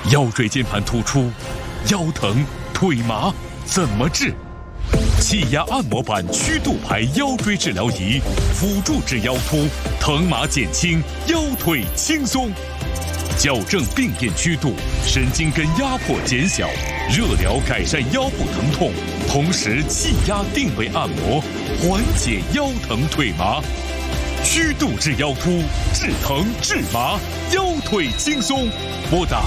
腰椎间盘突出、腰疼、腿麻怎么治？气压按摩板曲度排腰椎治疗仪，辅助治腰突，疼麻减轻，腰腿轻松。矫正病变曲度，神经根压迫减小，热疗改善腰部疼痛，同时气压定位按摩，缓解腰疼腿麻。曲度治腰突，治疼治麻，腰腿轻松。拨打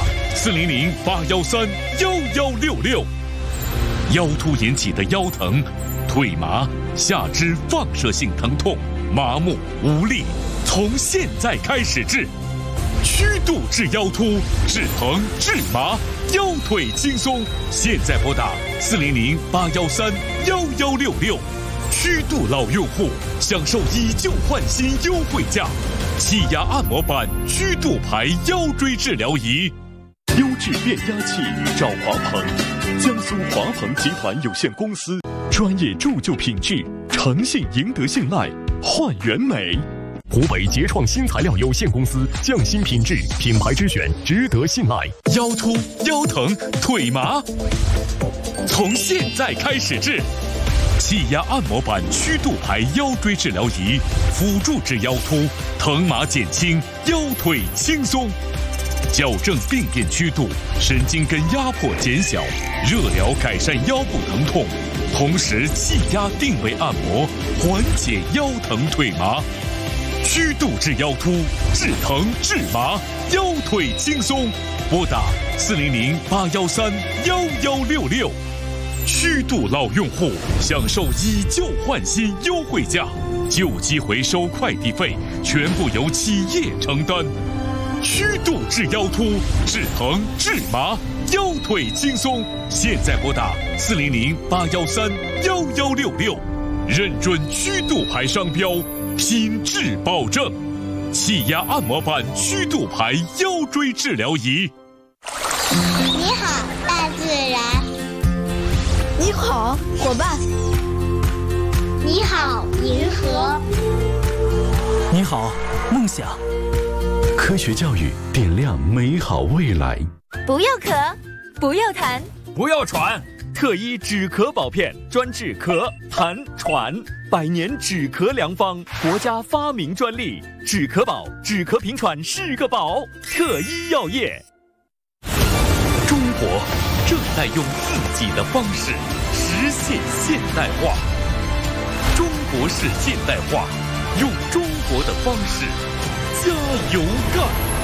400-813-1166。腰突引起的腰疼、腿麻、下肢放射性疼痛、麻木无力，从现在开始治。曲度治腰突，治疼治麻，腰腿轻松。现在拨打400-813-1166。曲度老用户享受以旧换新优惠价，气压按摩板曲度排腰椎治疗仪。 优质变压器找华鹏，江苏华鹏集团有限公司，专业铸就品质，诚信赢得信赖，焕元美。 湖北杰创新材料有限公司，匠心品质，品牌之选，值得信赖。 腰突、腰疼、腿麻，从现在开始治。气压按摩板曲度排腰椎治疗仪，辅助治腰突，疼麻减轻，腰腿轻松。矫正病变曲度，神经根压迫减小，热疗改善腰部疼痛，同时气压定位按摩，缓解腰疼腿麻。曲度治腰突，治疼治麻，腰腿轻松。拨打400-813-1166。曲度老用户享受以旧换新优惠价，旧机回收快递费全部由企业承担。曲度治腰突，治疼治麻，腰腿轻松。现在拨打400-813-1166，认准曲度牌商标，品质保证。气压按摩板曲度牌腰椎治疗仪。 你好，大自然。 你好，伙伴。 你好，银河。 你好，梦想。 科学教育点亮美好未来。 不要咳，不要痰， 不要喘，特医止咳宝片，专治咳、痰、喘，100年止咳良方，国家发明专利。止咳宝，止咳平喘是个宝。特医药业。 中国正在用自己的方式实现现代化。中国式现代化，用中国的方式加油干！